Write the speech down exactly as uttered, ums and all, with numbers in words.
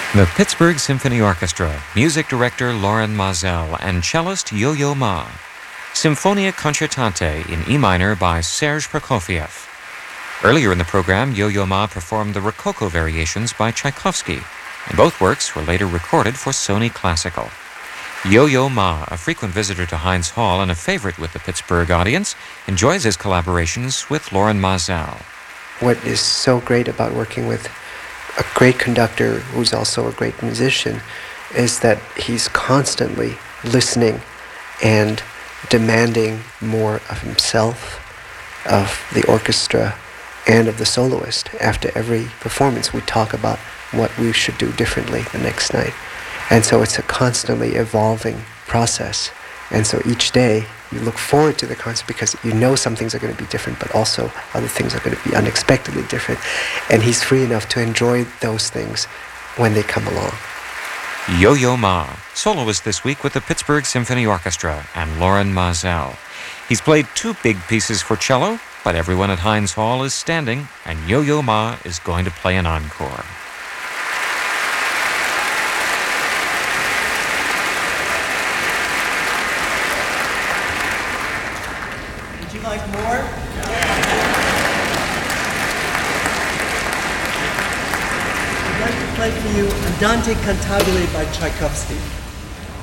The Pittsburgh Symphony Orchestra, music director Loren Maazel and cellist Yo-Yo Ma. Symphonia Concertante in E minor by Serge Prokofiev. Earlier in the program, Yo-Yo Ma performed the Rococo Variations by Tchaikovsky, and both works were later recorded for Sony Classical. Yo-Yo Ma, a frequent visitor to Heinz Hall and a favorite with the Pittsburgh audience, enjoys his collaborations with Loren Maazel. What is so great about working with a great conductor who's also a great musician is that he's constantly listening and demanding more of himself, of the orchestra, and of the soloist. After every performance, we talk about what we should do differently the next night. And so it's a constantly evolving process. And so each day, you look forward to the concert because you know some things are going to be different, but also other things are going to be unexpectedly different. And he's free enough to enjoy those things when they come along. Yo-Yo Ma, soloist this week with the Pittsburgh Symphony Orchestra and Loren Maazel. He's played two big pieces for cello, but everyone at Heinz Hall is standing, and Yo-Yo Ma is going to play an encore. Would you like more? I'd like to play for you Andante Cantabile by Tchaikovsky.